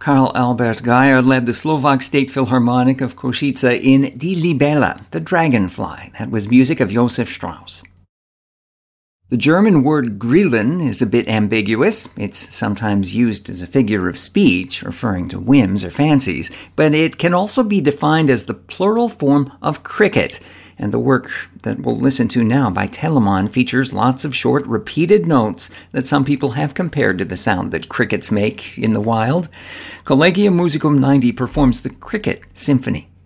Karl Albert Geyer led the Slovak State Philharmonic of Košice in Die Libelle, the Dragonfly. That was music of Josef Strauss. The German word Grillen is a bit ambiguous. It's sometimes used as a figure of speech, referring to whims or fancies, but it can also be defined as the plural form of cricket. And the work that we'll listen to now by Telemann features lots of short, repeated notes that some people have compared to the sound that crickets make in the wild. Collegium Musicum 90 performs the Cricket Symphony.